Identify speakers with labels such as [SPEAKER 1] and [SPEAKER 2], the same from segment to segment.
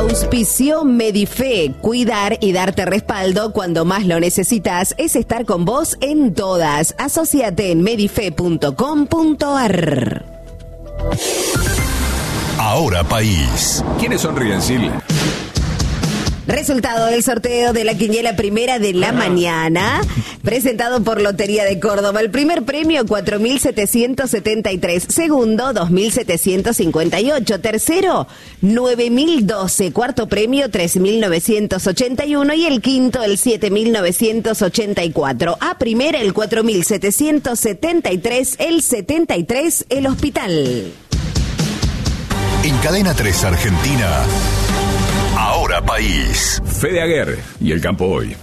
[SPEAKER 1] Auspició Medife. Cuidar y darte respaldo cuando más lo necesitas es estar con vos en todas. Asociate en medife.com.ar.
[SPEAKER 2] Ahora País.
[SPEAKER 3] ¿Quiénes sonríen, Sil?
[SPEAKER 1] Resultado del sorteo de la quiniela primera de la mañana, presentado por Lotería de Córdoba. El primer premio, 4.773. Segundo, 2.758. Tercero, 9.012. Cuarto premio, 3.981. Y el quinto, el 7.984. A primera, el 4.773. El 73, el hospital.
[SPEAKER 2] En Cadena 3 Argentina. Ahora País.
[SPEAKER 3] Fede Aguer y el campo hoy.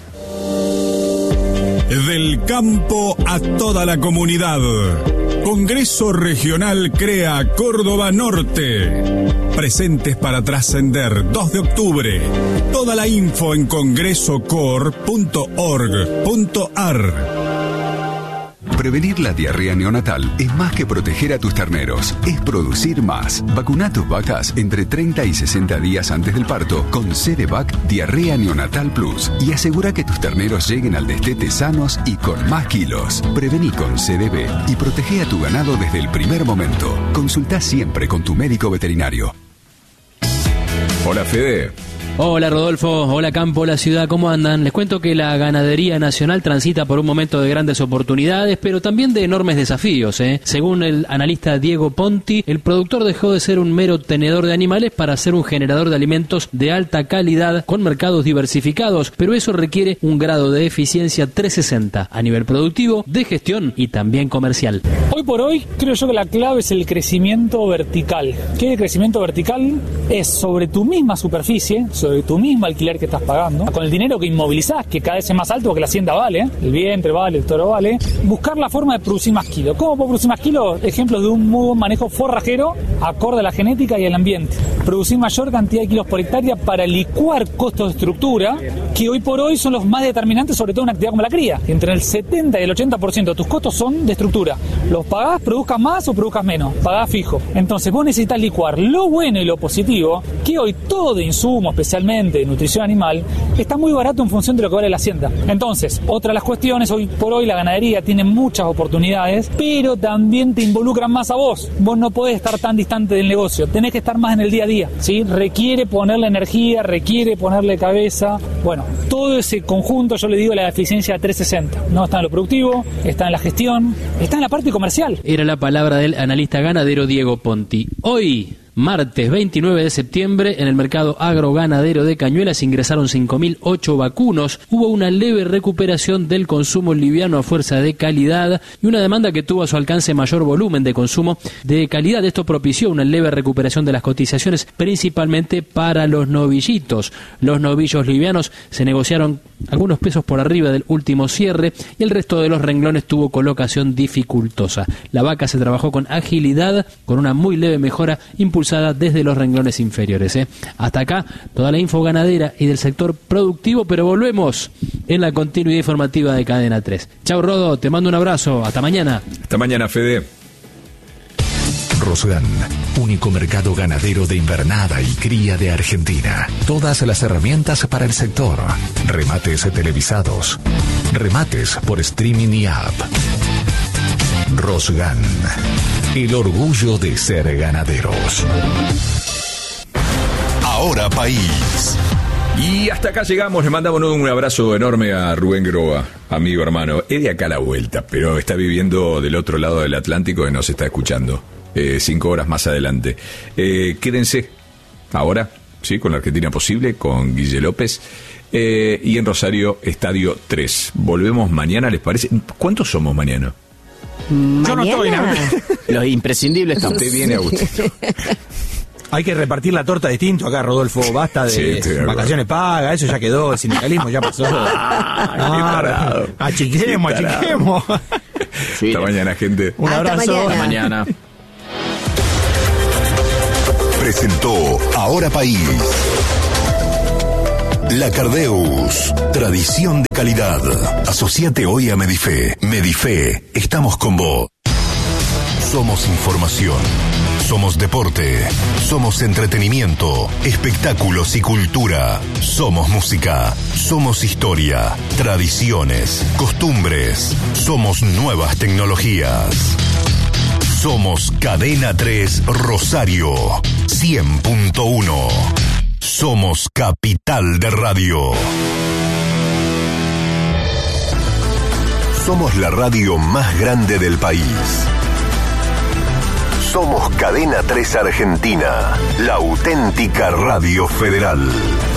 [SPEAKER 4] Del campo a toda la comunidad. Congreso Regional Crea Córdoba Norte. Presentes para trascender, 2 de octubre. Toda la info en congresocor.org.ar.
[SPEAKER 5] Prevenir la diarrea neonatal es más que proteger a tus terneros, es producir más. Vacuna tus vacas entre 30 y 60 días antes del parto con CDVac Diarrea Neonatal Plus y asegura que tus terneros lleguen al destete sanos y con más kilos. Prevení con CDB y protege a tu ganado desde el primer momento. Consulta siempre con tu médico veterinario.
[SPEAKER 3] Hola, Fede.
[SPEAKER 6] Hola Rodolfo, hola Campo, hola ciudad, ¿cómo andan? Les cuento que la ganadería nacional transita por un momento de grandes oportunidades, pero también de enormes desafíos, Según el analista Diego Ponti, el productor dejó de ser un mero tenedor de animales para ser un generador de alimentos de alta calidad con mercados diversificados, pero eso requiere un grado de eficiencia 360 a nivel productivo, de gestión y también comercial.
[SPEAKER 7] Hoy por hoy creo yo que la clave es el crecimiento vertical. ¿Qué es el crecimiento vertical? Es sobre tu misma superficie, sobre tu mismo alquiler que estás pagando, con el dinero que inmovilizás, que cada vez es más alto porque la hacienda vale, el vientre vale, el toro vale, buscar la forma de producir más kilos. ¿Cómo puedo producir más kilos? Ejemplos de un muy buen manejo forrajero acorde a la genética y al ambiente. Producir mayor cantidad de kilos por hectárea para licuar costos de estructura, que hoy por hoy son los más determinantes, sobre todo en una actividad como la cría. Entre el 70 y el 80% de tus costos son de estructura. Los pagás, produzcas más o produzcas menos, pagás fijo. Entonces vos necesitas licuar lo bueno y lo positivo, que hoy todo insumo, especialmente de nutrición animal, está muy barato en función de lo que vale la hacienda. Entonces, otra de las cuestiones, hoy por hoy la ganadería tiene muchas oportunidades, pero también te involucran más a vos. Vos no podés estar tan distante del negocio, tenés que estar más en el día a día, ¿sí? Requiere ponerle energía, requiere ponerle cabeza. Bueno, todo ese conjunto, yo le digo la eficiencia 360. No está en lo productivo, está en la gestión, está en la parte comercial.
[SPEAKER 6] Era la palabra del analista ganadero Diego Ponti. Hoy, martes 29 de septiembre, en el mercado agroganadero de Cañuelas ingresaron 5.008 vacunos. Hubo una leve recuperación del consumo liviano a fuerza de calidad y una demanda que tuvo a su alcance mayor volumen de consumo de calidad. Esto propició una leve recuperación de las cotizaciones, principalmente para los novillitos. Los novillos livianos se negociaron algunos pesos por arriba del último cierre y el resto de los renglones tuvo colocación dificultosa. La vaca se trabajó con agilidad, con una muy leve mejora impulsada desde los renglones inferiores. Hasta acá toda la info ganadera y del sector productivo, pero volvemos en la continuidad informativa de Cadena 3. Chau Rodo, te mando un abrazo, hasta mañana.
[SPEAKER 3] Hasta mañana, Fede.
[SPEAKER 2] Rosgan, único mercado ganadero de invernada y cría de Argentina. Todas las herramientas para el sector. Remates televisados. Remates por streaming y app. Rosgan, el orgullo de ser ganaderos. Ahora País.
[SPEAKER 3] Y hasta acá llegamos, le mandamos un abrazo enorme a Rubén Groba, amigo, hermano. Es de acá a la vuelta, pero está viviendo del otro lado del Atlántico y nos está escuchando 5 horas más adelante. Quédense ahora, sí, con la Argentina Posible, con Guille López. Y en Rosario, Estadio 3. Volvemos mañana, ¿les parece? ¿Cuántos somos mañana?
[SPEAKER 1] Yo no estoy,
[SPEAKER 8] Los imprescindibles están.
[SPEAKER 3] Usted viene, Agustino.
[SPEAKER 9] Hay que repartir la torta distinto acá, Rodolfo. Basta de vacaciones pagas, eso ya quedó, el sindicalismo ya pasó. Achiquemos.
[SPEAKER 3] Sí. Hasta mañana, gente.
[SPEAKER 9] Un abrazo.
[SPEAKER 8] Hasta mañana.
[SPEAKER 2] Presentó Ahora País. La Cardeus, tradición de calidad. Asociate hoy a Medife. Medife, estamos con vos. Somos información.
[SPEAKER 10] Somos deporte, somos entretenimiento, espectáculos y cultura. Somos música, somos historia, tradiciones, costumbres. Somos nuevas tecnologías. Somos Cadena 3 Rosario 100.1. Somos Capital de Radio. Somos la radio más grande del país. Somos Cadena 3 Argentina, la auténtica radio federal.